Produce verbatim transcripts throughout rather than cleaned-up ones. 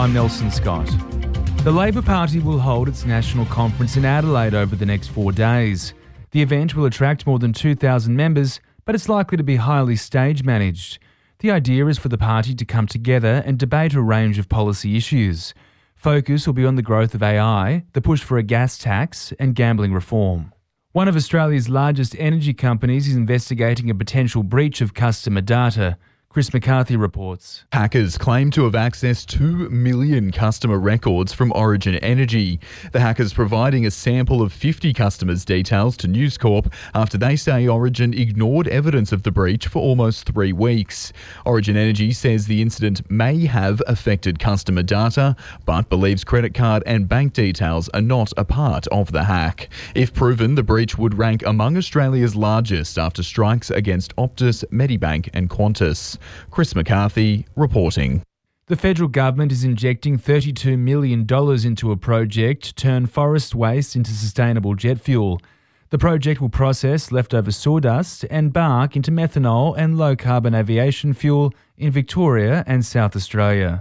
I'm Nelson Scott. The Labor Party will hold its national conference in Adelaide over the next four days. The event will attract more than two thousand members, but it's likely to be highly stage-managed. The idea is for the party to come together and debate a range of policy issues. Focus will be on the growth of A I, the push for a gas tax, and gambling reform. One of Australia's largest energy companies is investigating a potential breach of customer data. Chris McCarthy reports. Hackers claim to have accessed two million customer records from Origin Energy. The hackers providing a sample of fifty customers' details to News Corp after they say Origin ignored evidence of the breach for almost three weeks. Origin Energy says the incident may have affected customer data, but believes credit card and bank details are not a part of the hack. If proven, the breach would rank among Australia's largest after strikes against Optus, Medibank and Qantas. Chris McCarthy reporting. The federal government is injecting thirty-two million dollars into a project to turn forest waste into sustainable jet fuel. The project will process leftover sawdust and bark into methanol and low-carbon aviation fuel in Victoria and South Australia.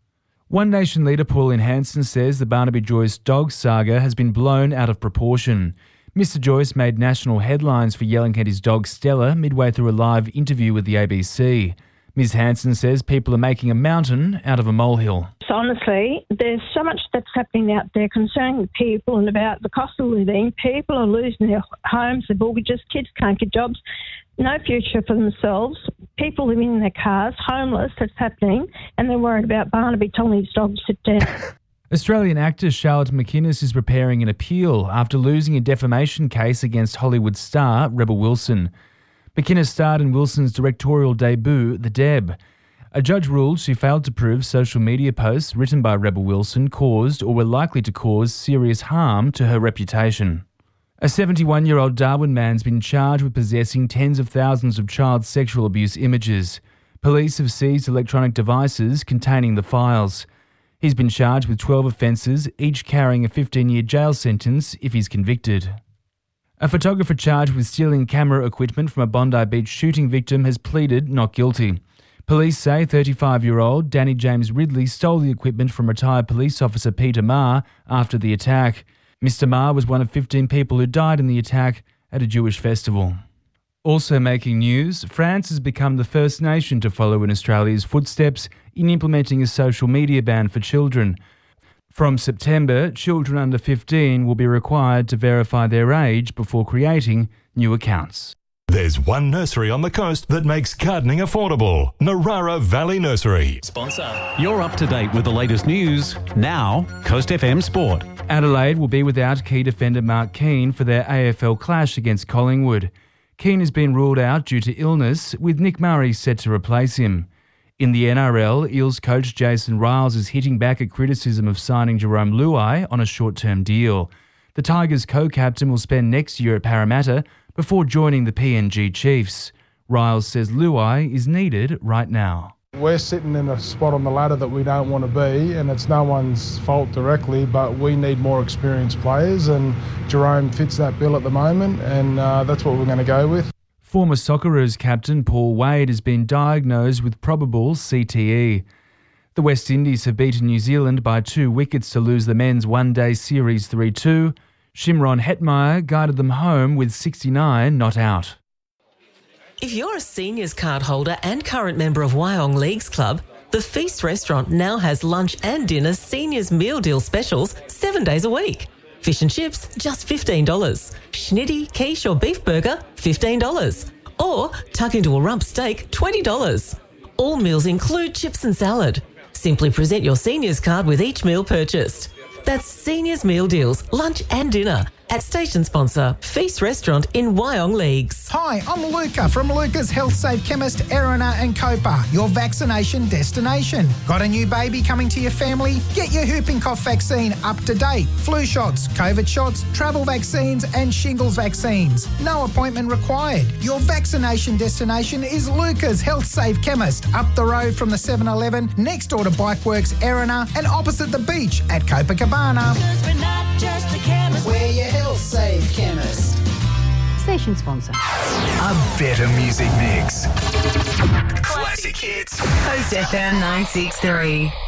One Nation leader Pauline Hanson says the Barnaby Joyce dog saga has been blown out of proportion. Mister Joyce made national headlines for yelling at his dog Stella midway through a live interview with the A B C. Miz Hanson says people are making a mountain out of a molehill. So honestly, there's so much that's happening out there concerning people and about the cost of living. People are losing their homes, their mortgages, kids can't get jobs, no future for themselves, people living in their cars, homeless, that's happening, and they're worried about Barnaby telling his dog to sit down. Australian actor Charlotte McInnes is preparing an appeal after losing a defamation case against Hollywood star Rebel Wilson. McInnes starred in Wilson's directorial debut, The Deb. A judge ruled she failed to prove social media posts written by Rebel Wilson caused or were likely to cause serious harm to her reputation. A seventy-one-year-old Darwin man's been charged with possessing tens of thousands of child sexual abuse images. Police have seized electronic devices containing the files. He's been charged with twelve offences, each carrying a fifteen-year jail sentence if he's convicted. A photographer charged with stealing camera equipment from a Bondi Beach shooting victim has pleaded not guilty. Police say thirty-five-year-old Danny James Ridley stole the equipment from retired police officer Peter Marr after the attack. Mister Marr was one of fifteen people who died in the attack at a Jewish festival. Also making news, France has become the first nation to follow in Australia's footsteps in implementing a social media ban for children. From September, children under fifteen will be required to verify their age before creating new accounts. There's one nursery on the coast that makes gardening affordable. Narara Valley Nursery. Sponsor. You're up to date with the latest news. Now, Coast F M Sport. Adelaide will be without key defender Mark Keane for their A F L clash against Collingwood. Keane has been ruled out due to illness, with Nick Murray set to replace him. In the N R L, Eels coach Jason Riles is hitting back at criticism of signing Jerome Luai on a short-term deal. The Tigers co-captain will spend next year at Parramatta before joining the P N G Chiefs. Riles says Luai is needed right now. We're sitting in a spot on the ladder that we don't want to be, and it's no one's fault directly, but we need more experienced players, and Jerome fits that bill at the moment, and uh, that's what we're going to go with. Former Socceroos captain Paul Wade has been diagnosed with probable C T E. The West Indies have beaten New Zealand by two wickets to lose the men's one-day series three two. Shimron Hetmeyer guided them home with sixty-nine not out. If you're a seniors card holder and current member of Wyong Leagues Club, the Feast restaurant now has lunch and dinner seniors meal deal specials seven days a week. Fish and chips, just fifteen dollars. Schnitty, quiche or beef burger, fifteen dollars. Or tuck into a rump steak, twenty dollars. All meals include chips and salad. Simply present your seniors card with each meal purchased. That's Seniors Meal Deals, lunch and dinner at station sponsor Feast Restaurant in Wyong Leagues. Hi, I'm Luca from Luca's Health Safe Chemist, Erina and Copa, your vaccination destination. Got a new baby coming to your family? Get your whooping cough vaccine up to date. Flu shots, COVID shots, travel vaccines and shingles vaccines. No appointment required. Your vaccination destination is Luca's Health Safe Chemist, up the road from the seven eleven, next door to Bikeworks, Erina, and opposite the beach at Copacabana. We're not just a chemist. We're your Health Safe Chemist. Station sponsor. A better music mix. Classic hits. Coast F M nine six three.